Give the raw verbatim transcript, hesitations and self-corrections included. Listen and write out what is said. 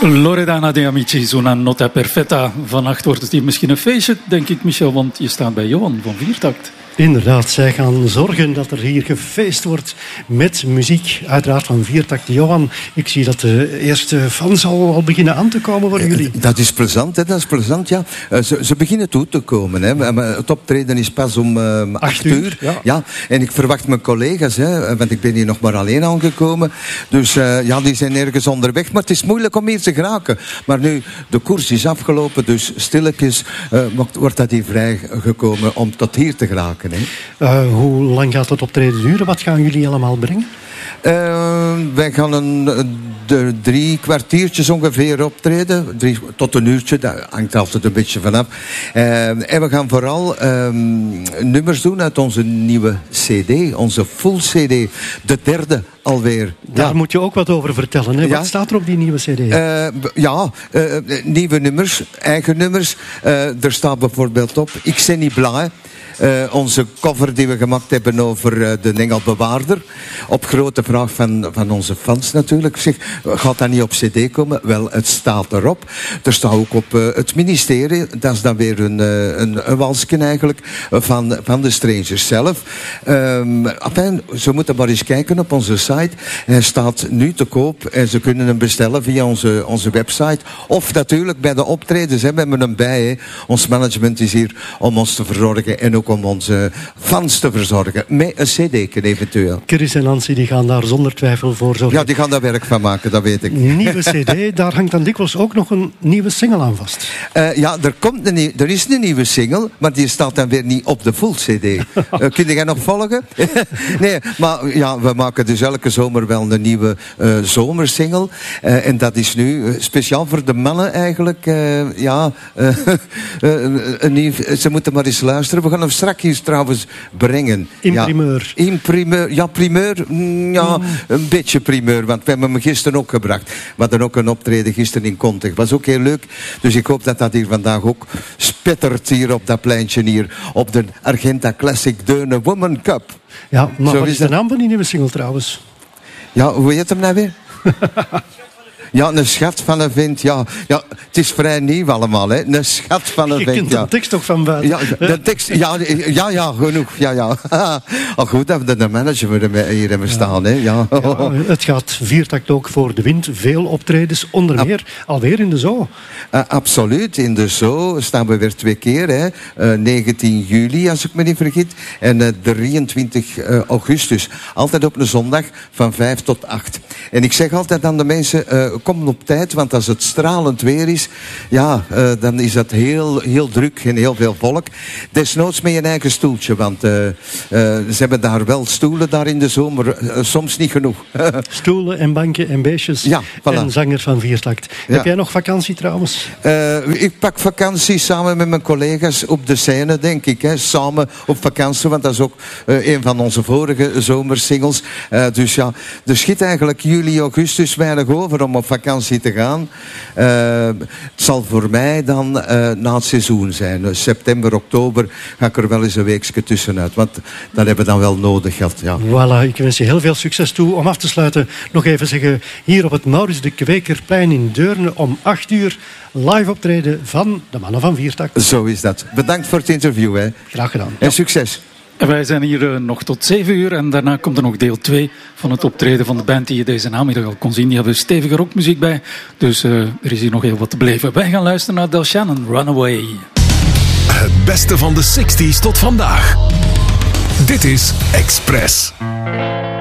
Loredana de Amicis, una nota perfetta. Vannacht wordt het hier misschien een feestje, denk ik, Michel, want je staat bij Johan van Viertakt. Inderdaad, zij gaan zorgen dat er hier gefeest wordt met muziek. Uiteraard van Viertakt. Johan, ik zie dat de eerste fans al, al beginnen aan te komen voor jullie. Dat is plezant, hè? Dat is plezant, ja. Ze, ze beginnen toe te komen. Hè. Het optreden is pas om uh, acht, acht uur. uur. Ja. ja. En ik verwacht mijn collega's, hè, want ik ben hier nog maar alleen aangekomen. Dus uh, ja, die zijn ergens onderweg. Maar het is moeilijk om hier te geraken. Maar nu, de koers is afgelopen, dus stilletjes uh, wordt dat hier vrijgekomen om tot hier te geraken. Uh, hoe lang gaat het optreden duren? Wat gaan jullie allemaal brengen? Uh, wij gaan een, de drie kwartiertjes ongeveer optreden. Drie, tot een uurtje, dat hangt altijd een beetje vanaf. Uh, en we gaan vooral uh, nummers doen uit onze nieuwe cd. Onze full cd. De derde alweer. Daar ja. moet je ook wat over vertellen. Hè? Wat ja. staat er op die nieuwe cd? Uh, ja, uh, nieuwe nummers, eigen nummers. Uh, er staat bijvoorbeeld op Ik ben niet blij. Uh, onze cover die we gemaakt hebben over uh, de Engelbewaarder. Op grote vraag van, van onze fans natuurlijk. Zeg, gaat dat niet op cd komen? Wel, het staat erop. Er staat ook op uh, het ministerie. Dat is dan weer een, uh, een, een walsje eigenlijk van, van de Strangers zelf. Um, enfin, ze moeten maar eens kijken op onze site. Hij staat nu te koop en ze kunnen hem bestellen via onze, onze website. Of natuurlijk bij de optredens. Hè, we hebben hem bij. Hè. Ons management is hier om ons te verzorgen en ook om onze fans te verzorgen. Met een cd'ken eventueel. Chris en Nancy die gaan daar zonder twijfel voor zorgen. Ja, die gaan daar werk van maken, dat weet ik. Nieuwe cd, daar hangt dan dikwijls ook nog een nieuwe single aan vast. Uh, ja, er, komt een nieuw, er is een nieuwe single, maar die staat dan weer niet op de full cd. Uh, kun jij nog volgen? Nee, maar ja, we maken dus elke zomer wel een nieuwe uh, zomersingle. Uh, en dat is nu uh, speciaal voor de mannen eigenlijk. Uh, ja, uh, uh, een nieuw, ze moeten maar eens luisteren. We gaan hem straks hier trouwens brengen. In ja, primeur. In primeur. Ja, primeur. Ja, mm. een beetje primeur. Want we hebben hem gisteren ook gebracht. We hadden ook een optreden gisteren in Contig. Was ook heel leuk. Dus ik hoop dat dat hier vandaag ook spettert hier op dat pleintje hier. Op de Argenta Classic Deune Woman Cup. Ja, maar Zo wat is de naam van die nieuwe single trouwens? Ja, hoe heet hem nou weer? Ja, een schat van een vent, ja. ja. Het is vrij nieuw allemaal, hè. Een schat van een je vent, kent ja. de tekst toch van buiten? Ja, de tekst, ja, ja, ja, genoeg, ja, ja. Al goed dat we de manager hier hebben staan, hè, ja. ja. Het gaat Viertakt ook voor de wind. Veel optredens, onder Ab- meer alweer in de Zoo. Uh, absoluut, in de Zoo staan we weer twee keer, hè. Uh, negentien juli, als ik me niet vergis. En uh, drieëntwintig augustus. Altijd op een zondag van vijf tot acht. En ik zeg altijd aan de mensen... Uh, kom op tijd, want als het stralend weer is, ja, uh, dan is dat heel, heel druk en heel veel volk. Desnoods met je eigen stoeltje, want uh, uh, ze hebben daar wel stoelen daar in de zomer, uh, soms niet genoeg. Stoelen en banken en beestjes ja, voilà. En zangers van Viertakt. Ja. Heb jij nog vakantie trouwens? Uh, ik pak vakantie samen met mijn collega's op de scène, denk ik. Hè. Samen op vakantie, want dat is ook uh, een van onze vorige zomersingles. Uh, dus ja, er schiet eigenlijk juli, augustus weinig over om op vakantie te gaan. Uh, het zal voor mij dan uh, na het seizoen zijn. Uh, september, oktober ga ik er wel eens een weekje tussenuit. Want dat hebben we dan wel nodig gehad. Ja. Voilà, ik wens je heel veel succes toe. Om af te sluiten nog even zeggen, hier op het Maurits de Kwekerplein in Deurne om acht uur live optreden van de mannen van Viertakt. Zo is dat. Bedankt voor het interview. Hè. Graag gedaan. En ja. succes. En wij zijn hier uh, nog tot zeven uur en daarna komt er nog deel twee van het optreden van de band die je deze namiddag al kon zien. Die hebben stevige rockmuziek bij, dus uh, er is hier nog heel wat te beleven. Wij gaan luisteren naar Del Shannon, Runaway. Het beste van de zestig's tot vandaag. Dit is Express.